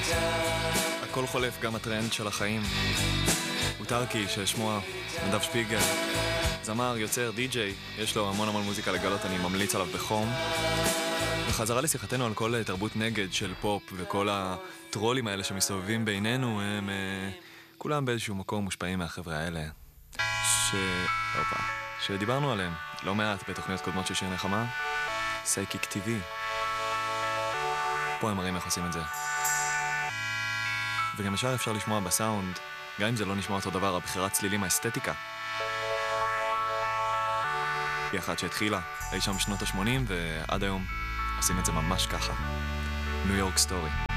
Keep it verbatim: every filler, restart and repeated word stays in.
הכל חולף, גם הטרנד של החיים. הוא טרקי, ששמו נדב שפיגל. זמר, יוצר, די-ג'יי, יש לו המון המון מוזיקה לגלות, אני ממליץ עליו בחום. וחזרה לשיחתנו על כל תרבות נגד של פופ, וכל הטרולים האלה שמסתובבים בינינו, הם uh, כולם באיזשהו מקום מושפעים מהחבר'ה האלה. ש... אופה, שדיברנו עליהם לא מעט בתוכניות קודמות של שיר נחמה. סייקיק טי וי. פה הם מראים איך עושים את זה. וגם ישר אפשר לשמוע בסאונד, גם אם זה לא נשמע אותו דבר, הבחירת צלילים, האסתטיקה. היא אחת שהתחילה, אי שם בשנות ה-שמונים, ועד היום עושים את זה ממש ככה. ניו יורק סטורי.